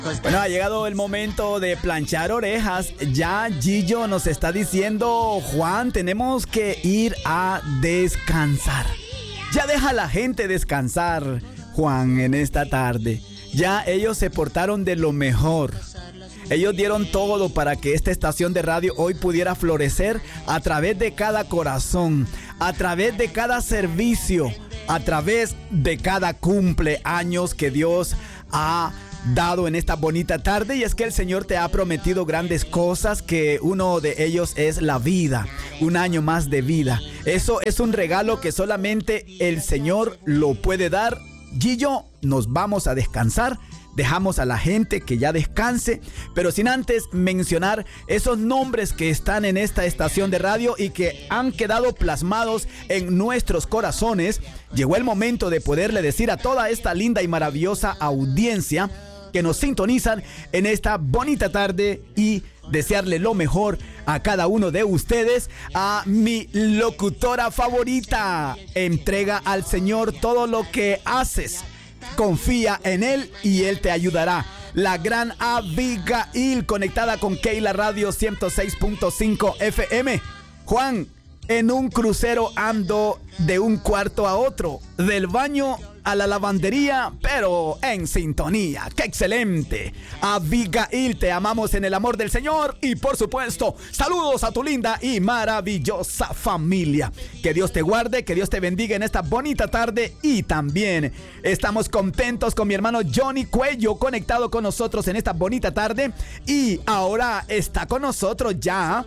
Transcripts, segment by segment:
Bueno, ha llegado el momento de planchar orejas. Ya Gillo nos está diciendo, Juan, tenemos que ir a descansar. Ya deja a la gente descansar, Juan, en esta tarde. Ya ellos se portaron de lo mejor. Ellos dieron todo para que esta estación de radio hoy pudiera florecer a través de cada corazón, a través de cada servicio, a través de cada cumpleaños que Dios ha dado en esta bonita tarde. Y es que el Señor te ha prometido grandes cosas, que uno de ellos es la vida, un año más de vida. Eso es un regalo que solamente el Señor lo puede dar. Gillo, nos vamos a descansar. Dejamos a la gente que ya descanse, pero sin antes mencionar esos nombres que están en esta estación de radio y que han quedado plasmados en nuestros corazones. Llegó el momento de poderle decir a toda esta linda y maravillosa audiencia que nos sintonizan en esta bonita tarde y desearle lo mejor a cada uno de ustedes. A mi locutora favorita: entrega al Señor todo lo que haces. Confía en Él y Él te ayudará. La gran Abigail, conectada con Keila Radio 106.5 FM. Juan, en un crucero ando de un cuarto a otro, del baño a la lavandería, pero en sintonía. ¡Qué excelente! Abigail, te amamos en el amor del Señor y por supuesto, saludos a tu linda y maravillosa familia. Que Dios te guarde, que Dios te bendiga en esta bonita tarde. Y también estamos contentos con mi hermano Johnny Cuello, conectado con nosotros en esta bonita tarde. Y ahora está con nosotros ya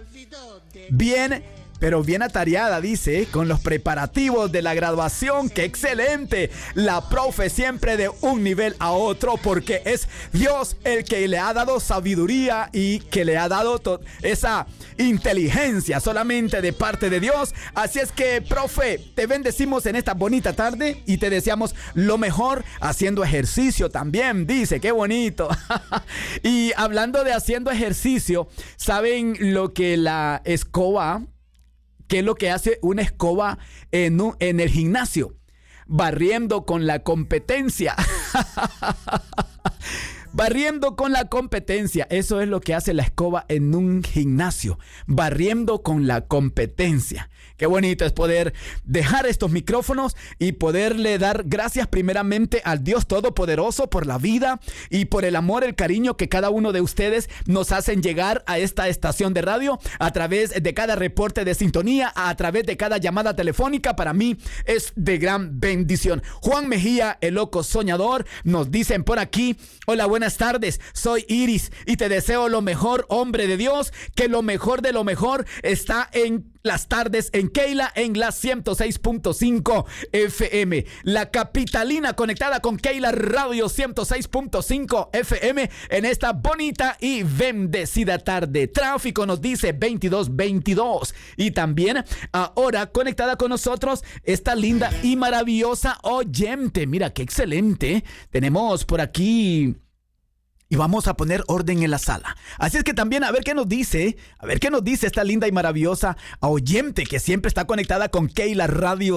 pero bien atareada, dice, con los preparativos de la graduación. ¡Qué excelente! La profe siempre de un nivel a otro, porque es Dios el que le ha dado sabiduría y que le ha dado esa inteligencia solamente de parte de Dios. Así es que, profe, te bendecimos en esta bonita tarde y te deseamos lo mejor haciendo ejercicio también, dice. ¡Qué bonito! Y hablando de haciendo ejercicio, ¿saben lo que la escoba... ¿Qué es lo que hace una escoba en el gimnasio? Barriendo con la competencia. Barriendo con la competencia. Eso es lo que hace la escoba en un gimnasio. Barriendo con la competencia. Qué bonito es poder dejar estos micrófonos y poderle dar gracias primeramente al Dios Todopoderoso por la vida y por el amor, el cariño que cada uno de ustedes nos hacen llegar a esta estación de radio a través de cada reporte de sintonía, a través de cada llamada telefónica. Para mí es de gran bendición. Juan Mejía, el loco soñador, nos dicen por aquí: hola, buenas tardes, soy Iris y te deseo lo mejor, hombre de Dios, que lo mejor de lo mejor está en las tardes en Keila en la 106.5 FM. La capitalina conectada con Keila Radio 106.5 FM en esta bonita y bendecida tarde. Tráfico nos dice 2222. Y también ahora conectada con nosotros esta linda y maravillosa oyente. Mira qué excelente. Tenemos por aquí... Y vamos a poner orden en la sala. Así es que también a ver qué nos dice esta linda y maravillosa oyente que siempre está conectada con Keila Radio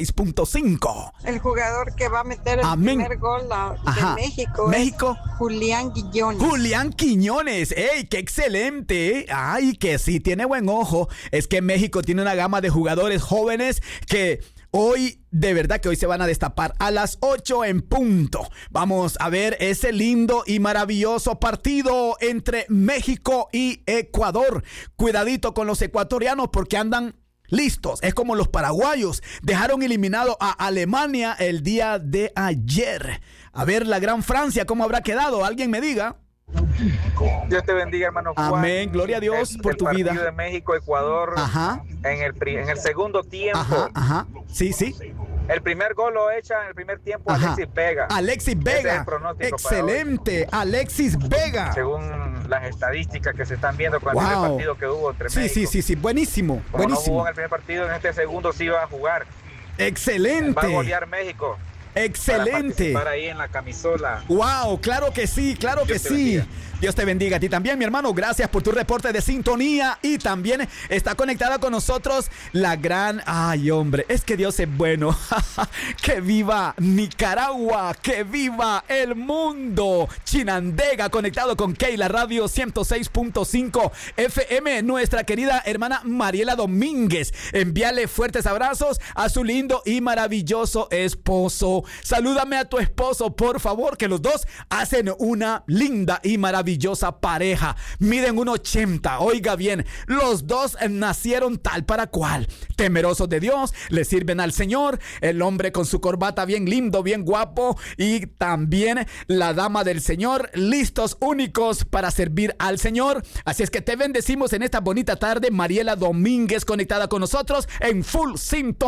106.5. El jugador que va a meter el primer gol de México. Julián Quiñones. Julián Quiñones. ¡Ey, qué excelente! Ay, que sí, tiene buen ojo. Es que México tiene una gama de jugadores jóvenes que... hoy, de verdad que hoy se van a destapar a las 8 en punto. Vamos a ver ese lindo y maravilloso partido entre México y Ecuador. Cuidadito con los ecuatorianos porque andan listos. Es como los paraguayos. Dejaron eliminado a Alemania el día de ayer. A ver la gran Francia, ¿cómo habrá quedado? Alguien me diga. Dios te bendiga, hermano Juan. Amén, gloria a Dios por tu vida. El partido de México-Ecuador en el segundo tiempo. Sí. El primer gol lo echa en el primer tiempo Alexis Vega. Alexis Vega. Es el pronóstico excelente, Alexis Vega. Según las estadísticas que se están viendo con el primer partido que hubo entre México. Sí, buenísimo. Como no jugó en el primer partido, en este segundo sí va a jugar. Excelente. Va a golear México. Excelente. Para ahí en la camisola. Wow, claro que sí, claro que sí. Dios te bendiga a ti también, mi hermano. Gracias por tu reporte de sintonía. Y también está conectada con nosotros la gran... Ay, hombre, es que Dios es bueno. ¡Que viva Nicaragua! ¡Que viva el mundo! Chinandega, conectado con Keila Radio 106.5 FM. Nuestra querida hermana Mariela Domínguez. Envíale fuertes abrazos a su lindo y maravilloso esposo. Salúdame a tu esposo, por favor, que los dos hacen una linda y maravillosa pareja. Miden 1.80. Oiga bien, los dos nacieron tal para cual. Temerosos de Dios, le sirven al Señor. El hombre con su corbata bien lindo, bien guapo. Y también la dama del Señor, listos, únicos para servir al Señor. Así es que te bendecimos en esta bonita tarde. Mariela Domínguez conectada con nosotros en Full Sintonía.